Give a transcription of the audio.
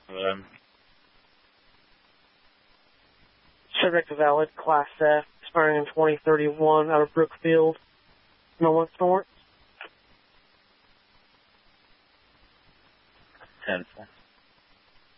Civic Valid, Class F, expiring in 2031, out of Brookfield. No one snort. 10-4.